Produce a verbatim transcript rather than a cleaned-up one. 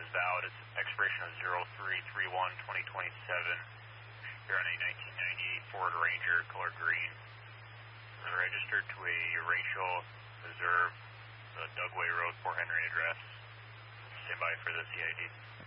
valid. It's expiration of zero three three one twenty twenty-seven. You're on a nineteen ninety-eight Ford Ranger, color green. Registered to a Rachel Reserve, the Dugway Road, Port Henry address. Stand by for the C I D.